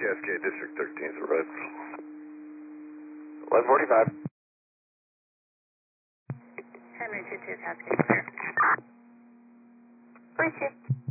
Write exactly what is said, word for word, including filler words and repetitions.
Cascade, District thirteen, right. eleven forty-five. Henry two two, Cascade clear. Appreciate